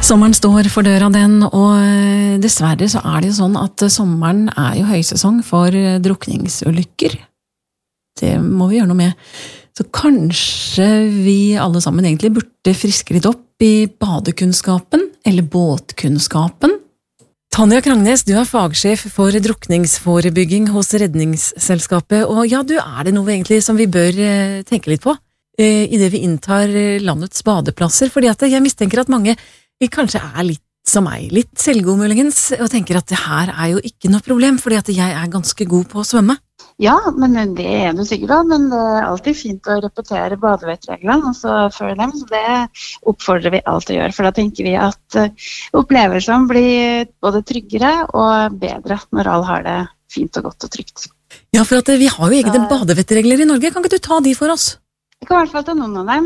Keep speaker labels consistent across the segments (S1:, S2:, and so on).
S1: Sommeren står for døra den, og dessverre så det jo sånn at sommeren jo høysesong for drukningsulykker. Det må vi gjøre noe med. Så kanskje vi alle sammen egentlig burde friske litt opp i badekunnskapen, eller båtkunnskapen. Tanja Krangnes, du fagsjef for drukningsforebygging hos Redningsselskapet, og ja, det noe egentlig som vi bør tenke litt på i det vi inntar landets badeplasser, fordi at jeg mistenker at mange vi kanskje litt som meg, litt selvgod muligens, og tenker at det her jo ikke noe problem, fordi at jeg ganske god på å svømme.
S2: Ja, men det du sikkert da, men det alltid fint å repetere badevettreglene, og så før dem, så det oppfordrer vi alt å gjøre, for da tenker vi at opplevelsene blir både tryggere og bedre når alle har det fint og godt og trygt.
S1: Ja, for at vi har jo egne badevettregler i Norge, kan ikke du ta de for oss?
S2: Jeg kan i hvert fall ta noen av dem.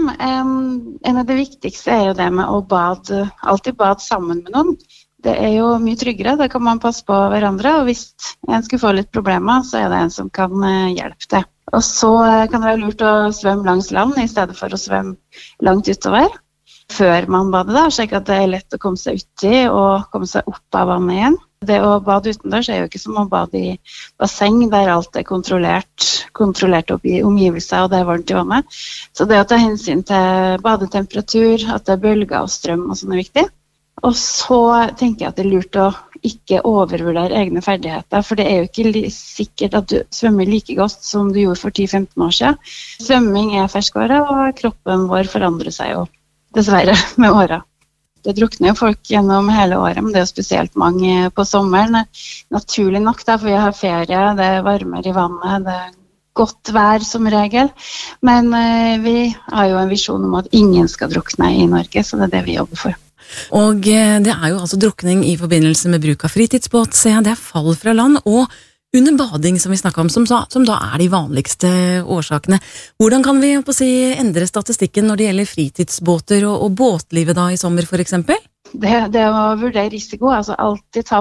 S2: En av det viktigste jo det med å alltid bade sammen med noen. Det jo mye tryggere, da kan man passe på hverandre, og hvis en skulle få litt problemer, så det en som kan hjelpe det. Og så kan det være lurt å svømme langs land i stedet for å svømme langt utover før man bader da, slik at det lett å komme seg uti og komme seg opp av vannet igjen. Det å bade utendørs jo ikke som å bade i basseng der alt kontrollert opp i omgivelser og det varmt i vannet. Så det å ta hensyn til badetemperatur, at det bølger og strøm og sånn viktig. Og så tenker jeg at det lurt å ikke overvurdere egne ferdigheter, for det jo ikke sikkert at du svømmer like godt som du gjorde for 10-15 år siden. Svømming ferskvare, og kroppen vår forandrer seg jo dessverre med årene. Det drukner jo folk gjennom hele året, men det jo spesielt mange på sommeren. Naturlig nok da, for vi har ferie, det varmer i vannet, det godt vær som regel. Men vi har jo en visjon om at ingen skal drukne i Norge, så det det vi jobber for.
S1: Og det jo altså drukning i forbindelse med bruk av fritidsbåt, så det fall fra land, og under bading som vi snakket om, som da de vanligste årsakene. Hvordan kan vi endre statistikken når det gjelder fritidsbåter og båtlivet da i sommer for eksempel?
S2: Det å vurdere risiko, altså alltid ta